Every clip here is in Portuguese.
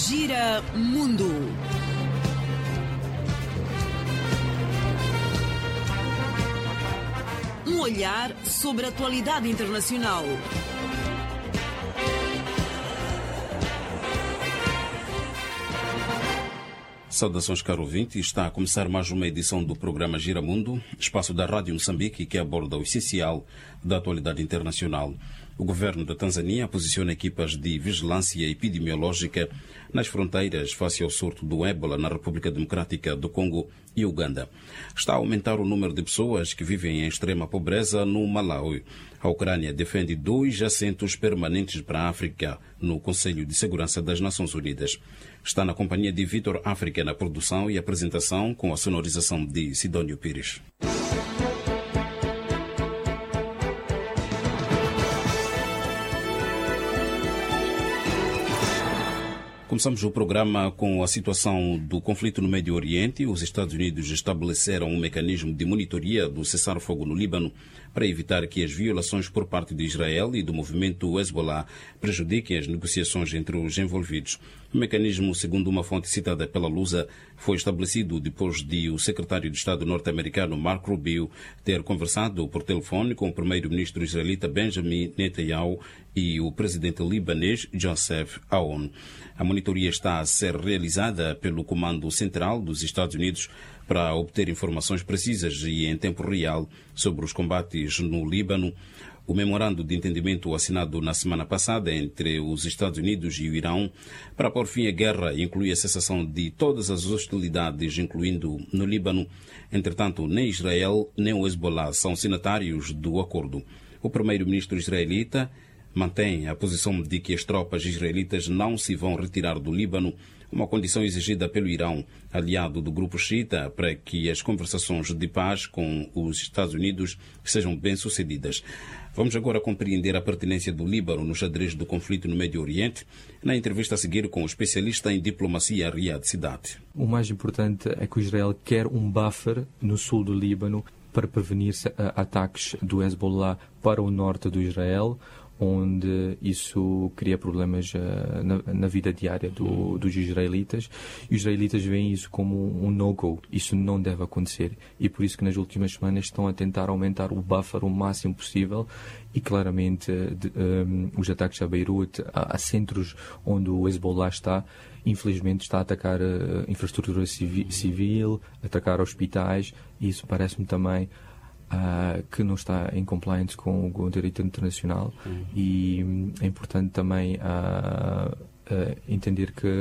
Gira Mundo. Um olhar sobre a atualidade internacional. Saudações, caro ouvinte. Está a começar mais uma edição do programa Gira Mundo, espaço da Rádio Moçambique que aborda o essencial da atualidade internacional. O governo da Tanzânia posiciona equipas de vigilância epidemiológica nas fronteiras face ao surto do ébola na República Democrática do Congo e Uganda. Está a aumentar o número de pessoas que vivem em extrema pobreza no Malawi. A Ucrânia defende 2 assentos permanentes para a África no Conselho de Segurança das Nações Unidas. Está na companhia de Vitor África na produção e apresentação, com a sonorização de Sidónio Pires. Começamos o programa com a situação do conflito no Médio Oriente. Os Estados Unidos estabeleceram um mecanismo de monitoria do cessar-fogo no Líbano para evitar que as violações por parte de Israel e do movimento Hezbollah prejudiquem as negociações entre os envolvidos. O mecanismo, segundo uma fonte citada pela Lusa, foi estabelecido depois de o secretário de Estado norte-americano Marco Rubio ter conversado por telefone com o primeiro-ministro israelita Benjamin Netanyahu e o presidente libanês Joseph Aoun. A monitoria está a ser realizada pelo Comando Central dos Estados Unidos para obter informações precisas e em tempo real sobre os combates no Líbano. O memorando de entendimento assinado na semana passada entre os Estados Unidos e o Irão para pôr fim à guerra inclui a cessação de todas as hostilidades, incluindo no Líbano. Entretanto, nem Israel nem o Hezbollah são signatários do acordo. O primeiro-ministro israelita mantém a posição de que as tropas israelitas não se vão retirar do Líbano, uma condição exigida pelo Irão, aliado do grupo xiita, para que as conversações de paz com os Estados Unidos sejam bem-sucedidas. Vamos agora compreender a pertinência do Líbano no xadrez do conflito no Médio Oriente, na entrevista a seguir com o especialista em diplomacia Riyad Sidat. O mais importante é que o Israel quer um buffer no sul do Líbano para prevenir ataques do Hezbollah para o norte do Israel, onde isso cria problemas na vida diária dos israelitas. E os israelitas veem isso como um no-go. Isso não deve acontecer. E por isso que nas últimas semanas estão a tentar aumentar o buffer o máximo possível. E claramente os ataques a Beirute, a centros onde o Hezbollah está, infelizmente está a atacar infraestrutura civil, atacar hospitais. E isso parece-me também que não está em compliance com o direito internacional. E é importante também entender que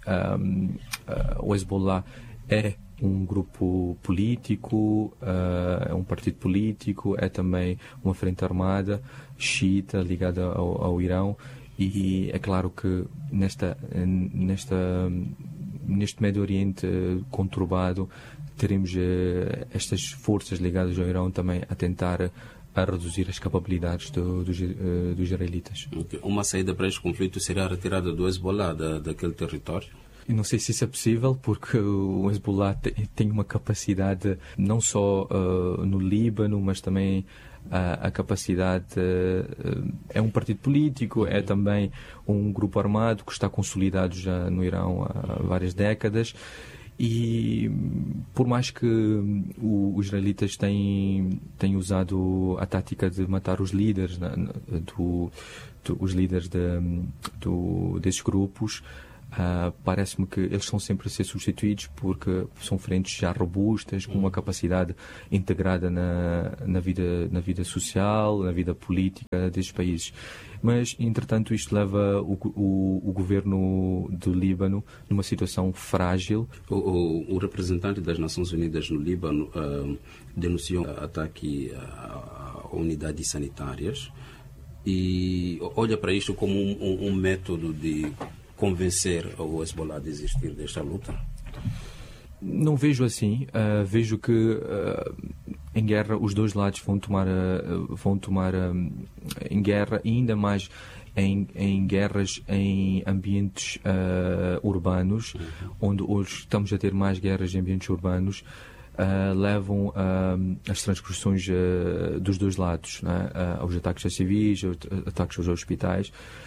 o Hezbollah é um grupo político, é um partido político, é também uma frente armada xiita ligada ao Irão, e é claro que neste Médio Oriente conturbado teremos estas forças ligadas ao Irão também a tentar a reduzir as capacidades dos israelitas. Uma saída para este conflito seria a retirada do Hezbollah daquele território? Eu não sei se isso é possível, porque o Hezbollah tem uma capacidade não só no Líbano, mas também a capacidade é um partido político, é também um grupo armado que está consolidado já no Irão há várias décadas. E por mais que os israelitas têm usado a tática de matar os líderes, os líderes desses grupos, parece-me que eles estão sempre a ser substituídos porque são frentes já robustas, com uma capacidade integrada na vida social, na vida política destes países. Mas, entretanto, isto leva o governo do Líbano numa situação frágil. O representante das Nações Unidas no Líbano denunciou ataque a unidades sanitárias e olha para isto como um método de convencer o Hezbollah a desistir desta luta? Não vejo assim. Vejo que em guerra os dois lados vão tomar em guerra, e ainda mais em guerras em ambientes urbanos, onde hoje estamos a ter mais guerras em ambientes urbanos, levam as transgressões dos dois lados, né? Aos ataques a civis, aos ataques aos hospitais.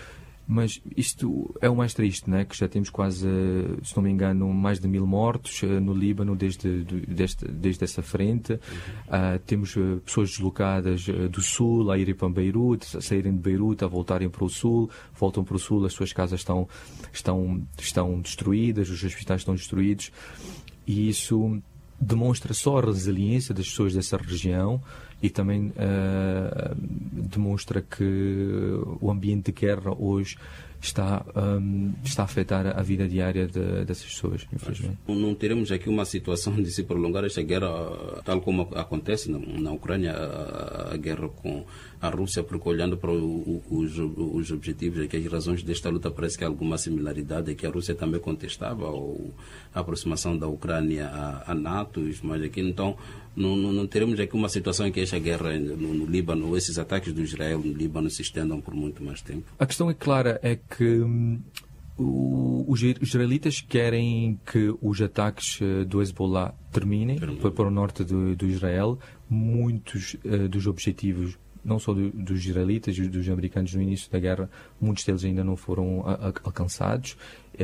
Mas isto é o mais triste, né? Que já temos quase, se não me engano, mais de 1000 mortos no Líbano desde essa frente. Temos pessoas deslocadas do sul a irem para Beirute, a saírem de Beirute, a voltarem para o sul, voltam para o sul, as suas casas estão destruídas, os hospitais estão destruídos, e isso demonstra só a resiliência das pessoas dessa região e também demonstra que o ambiente de guerra hoje está a afetar a vida diária dessas pessoas, infelizmente. Não teremos aqui uma situação de se prolongar esta guerra, tal como acontece na Ucrânia, a guerra com a Rússia, porque olhando para os objetivos e as razões desta luta, parece que há alguma similaridade, que a Rússia também contestava a aproximação da Ucrânia à NATO, mas aqui então não teremos aqui uma situação em que esta guerra no Líbano, esses ataques do Israel no Líbano se estendam por muito mais tempo. A questão é clara, é que os israelitas querem que os ataques do Hezbollah terminem para o norte do Israel. Muitos dos objetivos, não só dos israelitas e dos americanos no início da guerra, muitos deles ainda não foram alcançados.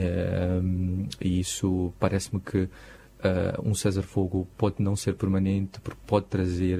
E isso parece-me que um cessar-fogo pode não ser permanente, porque pode trazer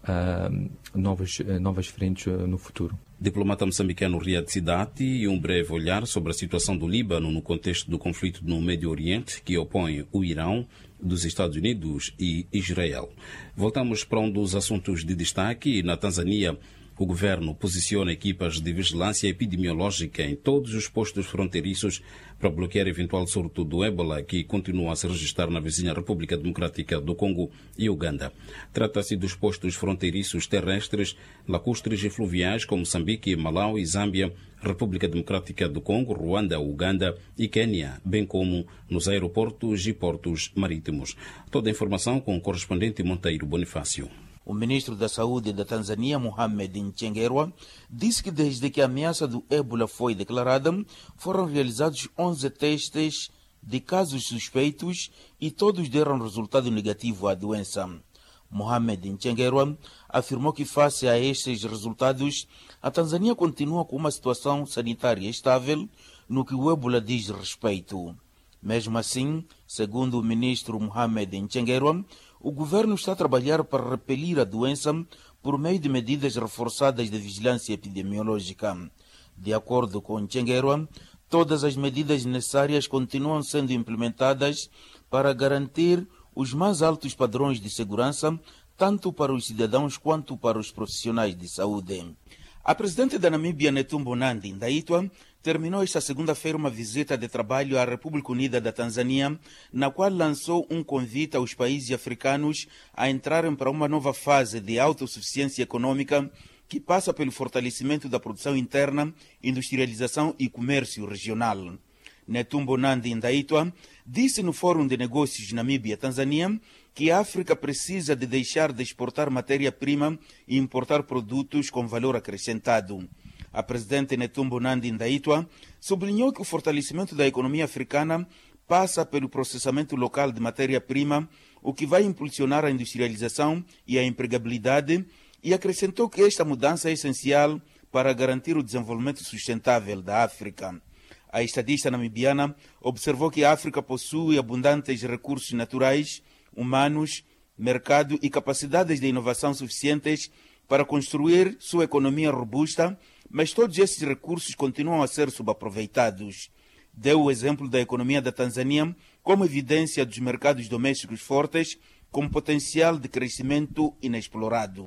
novas frentes no futuro. Diplomata moçambicano Riyad Sidati, e um breve olhar sobre a situação do Líbano no contexto do conflito no Médio Oriente, que opõe o Irão dos Estados Unidos e Israel. Voltamos para um dos assuntos de destaque. Na Tanzânia, o governo posiciona equipas de vigilância epidemiológica em todos os postos fronteiriços para bloquear eventual surto do ébola, que continua a se registrar na vizinha República Democrática do Congo e Uganda. Trata-se dos postos fronteiriços terrestres, lacustres e fluviais como Moçambique, Malawi, Zâmbia, República Democrática do Congo, Ruanda, Uganda e Quênia, bem como nos aeroportos e portos marítimos. Toda a informação com o correspondente Monteiro Bonifácio. O ministro da Saúde da Tanzânia, Mohamed Mchengerwa, disse que desde que a ameaça do ébola foi declarada, foram realizados 11 testes de casos suspeitos e todos deram resultado negativo à doença. Mohamed Mchengerwa afirmou que, face a estes resultados, a Tanzânia continua com uma situação sanitária estável no que o ébola diz respeito. Mesmo assim, segundo o ministro Mohamed Mchengerwa, o governo está a trabalhar para repelir a doença por meio de medidas reforçadas de vigilância epidemiológica. De acordo com Mchengerwa, todas as medidas necessárias continuam sendo implementadas para garantir os mais altos padrões de segurança, tanto para os cidadãos quanto para os profissionais de saúde. A presidente da Namíbia, Netumbo Nandi-Ndaitwah, terminou esta segunda-feira uma visita de trabalho à República Unida da Tanzânia, na qual lançou um convite aos países africanos a entrarem para uma nova fase de autossuficiência econômica que passa pelo fortalecimento da produção interna, industrialização e comércio regional. Netumbo Nandi-Ndaitwah disse no Fórum de Negócios Namíbia-Tanzânia que a África precisa de deixar de exportar matéria-prima e importar produtos com valor acrescentado. A presidente Netumbo Nandi-Ndaitwah sublinhou que o fortalecimento da economia africana passa pelo processamento local de matéria-prima, o que vai impulsionar a industrialização e a empregabilidade, e acrescentou que esta mudança é essencial para garantir o desenvolvimento sustentável da África. A estadista namibiana observou que a África possui abundantes recursos naturais, humanos, mercado e capacidades de inovação suficientes para construir sua economia robusta, mas todos esses recursos continuam a ser subaproveitados. Deu o exemplo da economia da Tanzânia como evidência dos mercados domésticos fortes, com potencial de crescimento inexplorado.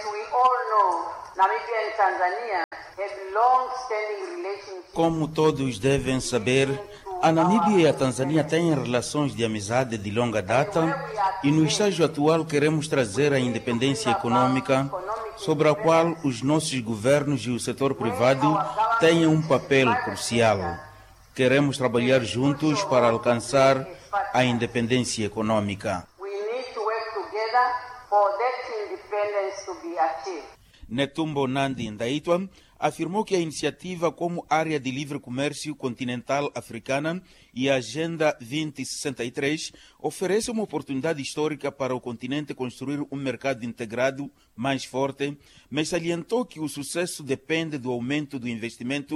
Como todos devem saber, a Namíbia e a Tanzânia têm relações de amizade de longa data e no estágio atual queremos trazer a independência econômica, sobre a qual os nossos governos e o setor privado têm um papel crucial. Queremos trabalhar juntos para alcançar a independência econômica. Netumbo Nandi-Ndaitwah afirmou que a iniciativa como Área de Livre Comércio Continental Africana e a Agenda 2063 oferece uma oportunidade histórica para o continente construir um mercado integrado mais forte, mas salientou que o sucesso depende do aumento do investimento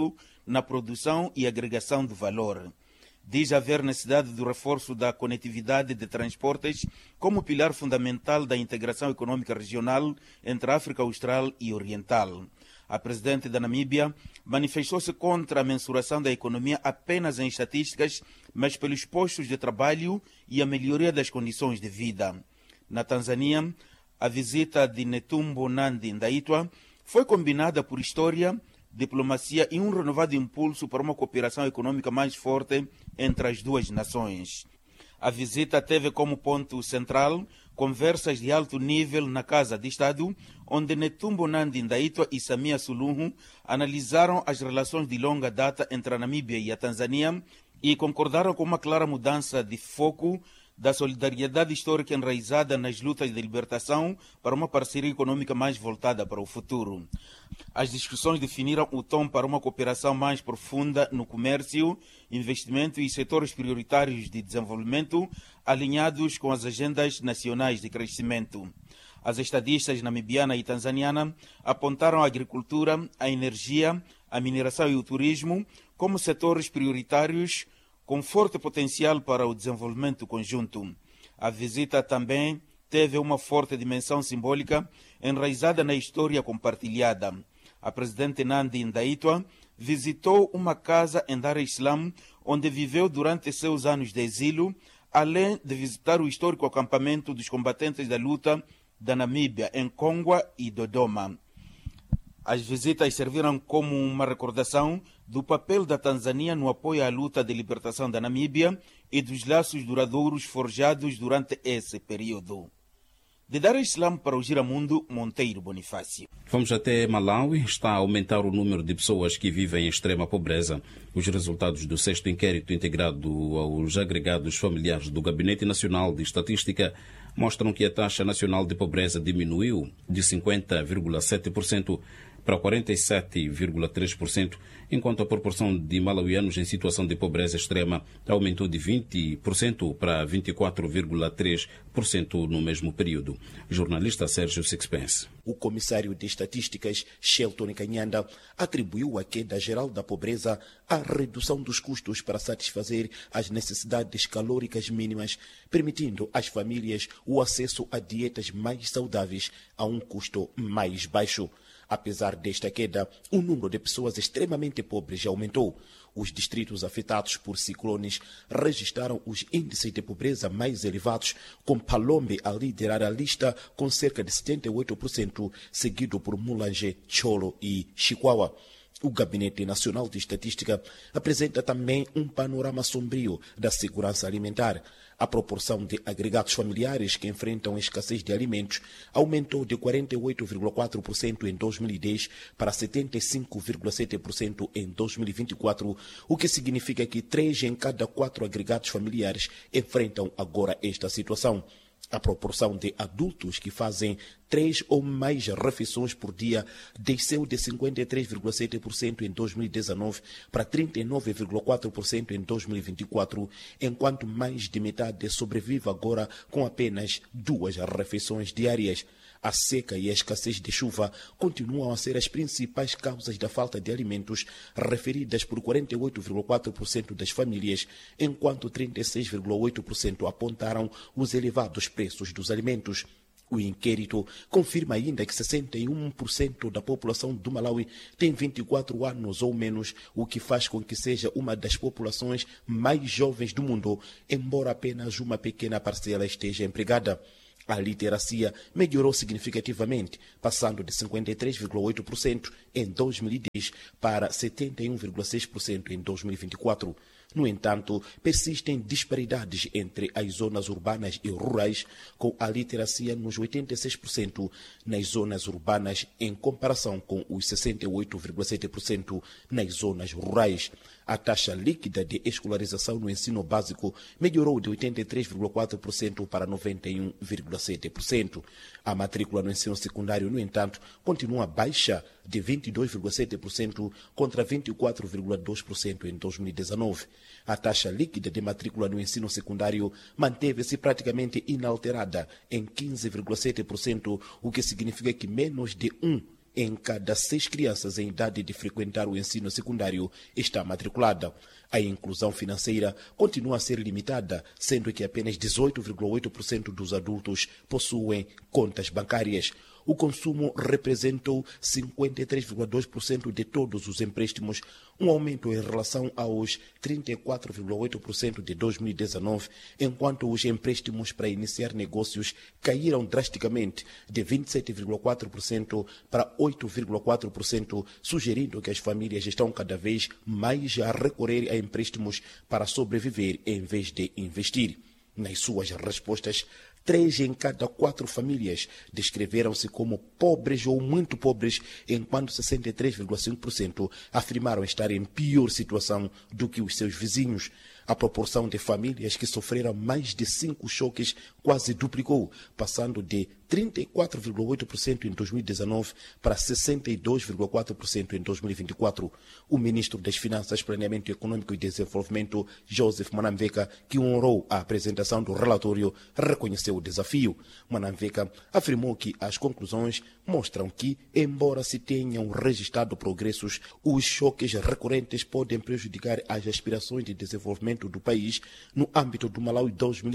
na produção e agregação de valor. Diz haver necessidade do reforço da conectividade de transportes como pilar fundamental da integração econômica regional entre a África Austral e Oriental. A presidente da Namíbia manifestou-se contra a mensuração da economia apenas em estatísticas, mas pelos postos de trabalho e a melhoria das condições de vida. Na Tanzânia, a visita de Netumbo Nandi-Ndaitwah foi combinada por história, diplomacia e um renovado impulso para uma cooperação econômica mais forte entre as duas nações. A visita teve como ponto central conversas de alto nível na Casa de Estado, onde Netumbo Nandi-Ndaitwah e Samia Suluhu analisaram as relações de longa data entre a Namíbia e a Tanzânia e concordaram com uma clara mudança de foco da solidariedade histórica enraizada nas lutas de libertação para uma parceria econômica mais voltada para o futuro. As discussões definiram o tom para uma cooperação mais profunda no comércio, investimento e setores prioritários de desenvolvimento, alinhados com as agendas nacionais de crescimento. As estadistas namibiana e tanzaniana apontaram a agricultura, a energia, a mineração e o turismo como setores prioritários com forte potencial para o desenvolvimento conjunto. A visita também teve uma forte dimensão simbólica enraizada na história compartilhada. A presidente Nandi-Ndaitwah visitou uma casa em Dar es Salaam, onde viveu durante seus anos de exílio, além de visitar o histórico acampamento dos combatentes da luta da Namíbia, em Kongwa e Dodoma. As visitas serviram como uma recordação do papel da Tanzânia no apoio à luta de libertação da Namíbia e dos laços duradouros forjados durante esse período. De Dar es Salaam para o Giramundo, Monteiro Bonifácio. Vamos até Malawi. Está a aumentar o número de pessoas que vivem em extrema pobreza. Os resultados do 6º inquérito integrado aos agregados familiares do Gabinete Nacional de Estatística mostram que a taxa nacional de pobreza diminuiu de 50,7% para 47,3%, enquanto a proporção de malauianos em situação de pobreza extrema aumentou de 20% para 24,3% no mesmo período. Jornalista Sérgio Sixpence. O comissário de estatísticas, Shelton Canhanda, atribuiu a queda geral da pobreza à redução dos custos para satisfazer as necessidades calóricas mínimas, permitindo às famílias o acesso a dietas mais saudáveis a um custo mais baixo. Apesar desta queda, o número de pessoas extremamente pobres aumentou. Os distritos afetados por ciclones registraram os índices de pobreza mais elevados, com Palombe a liderar a lista com cerca de 78%, seguido por Mulanje, Cholo e Chikwawa. O Gabinete Nacional de Estatística apresenta também um panorama sombrio da segurança alimentar. A proporção de agregados familiares que enfrentam escassez de alimentos aumentou de 48,4% em 2010 para 75,7% em 2024, o que significa que 3 em cada 4 agregados familiares enfrentam agora esta situação. A proporção de adultos que fazem 3 ou mais refeições por dia desceu de 53,7% em 2019 para 39,4% em 2024, enquanto mais de metade sobrevive agora com apenas 2 refeições diárias. A seca e a escassez de chuva continuam a ser as principais causas da falta de alimentos, referidas por 48,4% das famílias, enquanto 36,8% apontaram os elevados preços dos alimentos. O inquérito confirma ainda que 61% da população do Malawi tem 24 anos ou menos, o que faz com que seja uma das populações mais jovens do mundo, embora apenas uma pequena parcela esteja empregada. A literacia melhorou significativamente, passando de 53,8% em 2010 para 71,6% em 2024. No entanto, persistem disparidades entre as zonas urbanas e rurais, com a literacia nos 86% nas zonas urbanas em comparação com os 68,7% nas zonas rurais. A taxa líquida de escolarização no ensino básico melhorou de 83,4% para 91,7%. A matrícula no ensino secundário, no entanto, continua baixa de 22,7% contra 24,2% em 2019. A taxa líquida de matrícula no ensino secundário manteve-se praticamente inalterada em 15,7%, o que significa que menos de 1 em cada 6 crianças em idade de frequentar o ensino secundário está matriculada. A inclusão financeira continua a ser limitada, sendo que apenas 18,8% dos adultos possuem contas bancárias. O consumo representou 53,2% de todos os empréstimos, um aumento em relação aos 34,8% de 2019, enquanto os empréstimos para iniciar negócios caíram drasticamente de 27,4% para 8,4%, sugerindo que as famílias estão cada vez mais a recorrer a empréstimos para sobreviver em vez de investir. Nas suas respostas, 3 em cada 4 famílias descreveram-se como pobres ou muito pobres, enquanto 63,5% afirmaram estar em pior situação do que os seus vizinhos. A proporção de famílias que sofreram mais de 5 choques quase duplicou, passando de 34,8% em 2019 para 62,4% em 2024. O ministro das Finanças, Planeamento Econômico e Desenvolvimento, Joseph Mwanamveka, que honrou a apresentação do relatório, reconheceu o desafio. Mwanamveka afirmou que as conclusões mostram que, embora se tenham registrado progressos, os choques recorrentes podem prejudicar as aspirações de desenvolvimento do país. No âmbito do Malawi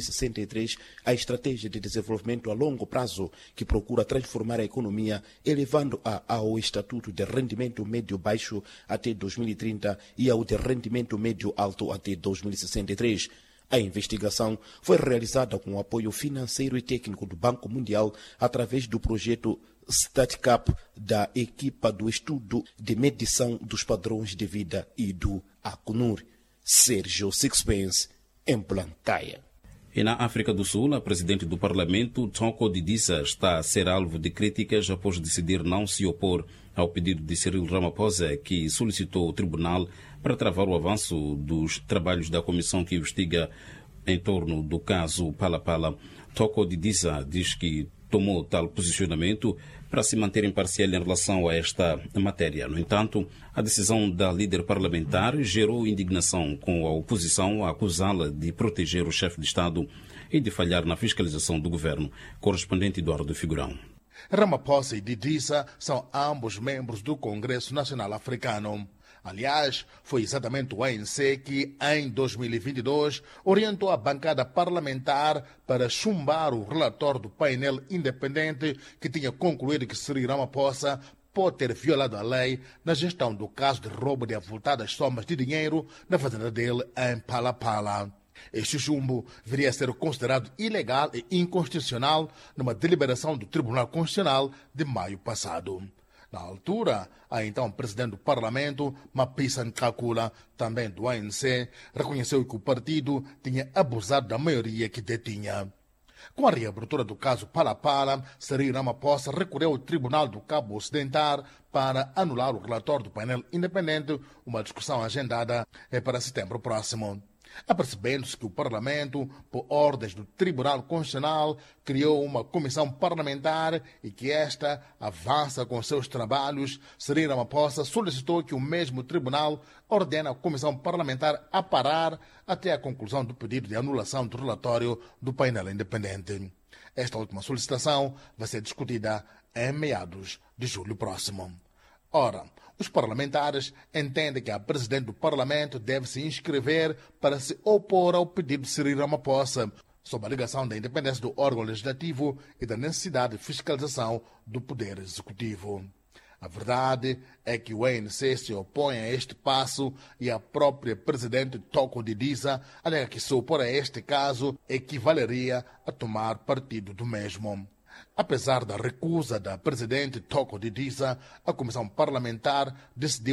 2063, a estratégia de desenvolvimento a longo prazo, que procura transformar a economia, elevando-a ao estatuto de rendimento médio-baixo até 2030 e ao de rendimento médio-alto até 2063. A investigação foi realizada com o apoio financeiro e técnico do Banco Mundial através do projeto StatCap da equipa do Estudo de Medição dos Padrões de Vida e do Acnur. Sérgio Sixpence, em Blantyre. E na África do Sul, a presidente do Parlamento, Thoko Didisa, está a ser alvo de críticas após decidir não se opor ao pedido de Cyril Ramaphosa, que solicitou ao tribunal para travar o avanço dos trabalhos da comissão que investiga em torno do caso Pala-Pala. Thoko Didisa diz que tomou tal posicionamento para se manter imparcial em relação a esta matéria. No entanto, a decisão da líder parlamentar gerou indignação, com a oposição a acusá-la de proteger o chefe de Estado e de falhar na fiscalização do governo. Correspondente Eduardo Figurão. Ramaphosa e Didisa são ambos membros do Congresso Nacional Africano. Aliás, foi exatamente o ANC que, em 2022, orientou a bancada parlamentar para chumbar o relatório do painel independente que tinha concluído que Cyril Ramaphosa pode ter violado a lei na gestão do caso de roubo de avultadas somas de dinheiro na fazenda dele em Pala-Pala. Este chumbo viria a ser considerado ilegal e inconstitucional numa deliberação do Tribunal Constitucional de maio passado. Na altura, a então presidente do Parlamento, Mapisa Nqakula, também do ANC, reconheceu que o partido tinha abusado da maioria que detinha. Com a reabertura do caso Pala-Pala, Cyril Ramaphosa recorreu ao Tribunal do Cabo Ocidental para anular o relatório do painel independente, uma discussão agendada para setembro próximo. Apercebendo-se que o Parlamento, por ordens do Tribunal Constitucional, criou uma comissão parlamentar e que esta avança com seus trabalhos, Cyril Ramaphosa solicitou que o mesmo tribunal ordene a comissão parlamentar a parar até a conclusão do pedido de anulação do relatório do painel independente. Esta última solicitação vai ser discutida em meados de julho próximo. Ora, os parlamentares entendem que a presidente do Parlamento deve se inscrever para se opor ao pedido de Cyril Ramaphosa, sob a alegação da independência do órgão legislativo e da necessidade de fiscalização do poder executivo. A verdade é que o ANC se opõe a este passo e a própria presidente Thoko Didisa alega que se opor a este caso equivaleria a tomar partido do mesmo. Apesar da recusa da presidente Thoko Didisa, a comissão parlamentar decidiu